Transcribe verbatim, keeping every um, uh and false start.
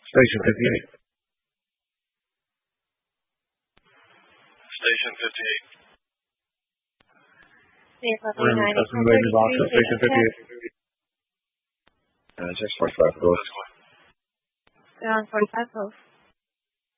Station fifty-eight. Station fifty-eight. We're in custom Raven box at Station fifty-eight. Uh, six forty-five, go. They're on forty-five, go.